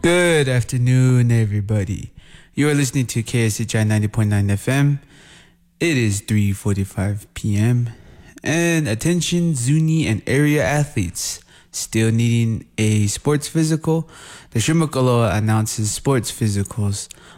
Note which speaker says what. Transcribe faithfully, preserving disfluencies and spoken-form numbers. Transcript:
Speaker 1: Good afternoon, everybody. You are listening to K S H I ninety point nine F M. It is three forty-five p.m. And attention, Zuni and area athletes still needing a sports physical. The Shrimukaloa announces sports physicals